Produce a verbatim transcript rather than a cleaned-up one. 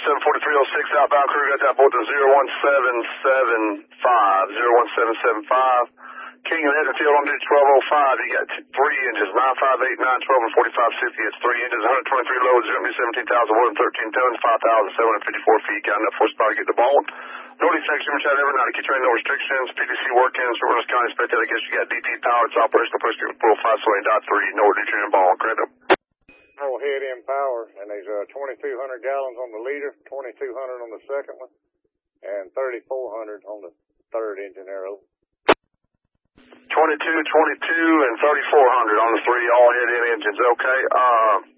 seven forty-three oh six outbound crew, got that board to zero one seven seven five, zero one seven seven five. King and Edgerfield on duty twelve oh five, you got two, three engines, nine five eight, nine twelve, and forty-five sixty. It's three engines, one hundred twenty-three loads, seventeen thousand one hundred thirteen tons, five thousand seven hundred fifty-four feet. Got enough horsepower to get the ball. No defects, human chat every night. Keep train, no restrictions. P D C working, Silver County inspected. I guess you got D T power. It's operational pressure, pull five seventy dot three. No nutrient and ball. Credit. Full head in power, and there's uh, twenty-two hundred gallons on the leader, twenty-two hundred on the second one, and thirty-four hundred on the third engine arrow. twenty-two, twenty-two, and thirty-four hundred on the three all head in engines. Okay. Uh,